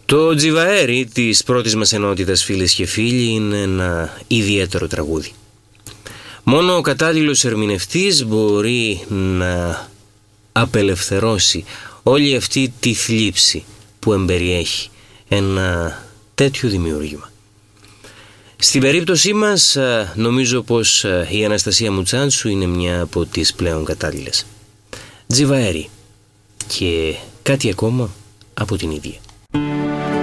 Το Τζιβαέρι της πρώτης μας ενότητας, φίλες και φίλοι, είναι ένα ιδιαίτερο τραγούδι. Μόνο ο κατάλληλος ερμηνευτής μπορεί να απελευθερώσει όλη αυτή τη θλίψη που εμπεριέχει ένα τέτοιο δημιούργημα. Στην περίπτωσή μας νομίζω πως η Αναστασία Μουτσάντσου είναι μια από τις πλέον κατάλληλες. Τζιβαέρι και κάτι ακόμα από την ίδια.